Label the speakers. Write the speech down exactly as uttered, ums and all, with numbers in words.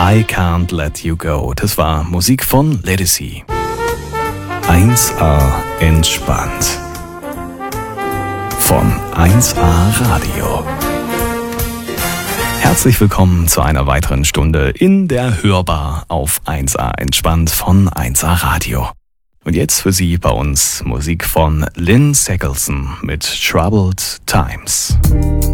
Speaker 1: I Can't Let You Go. Das war Musik von Ledisi. eins A entspannt. Von eins A Radio. Herzlich willkommen zu einer weiteren Stunde in der Hörbar auf eins A entspannt von eins A Radio. Und jetzt für Sie bei uns Musik von Lynn Segelson mit Troubled Times.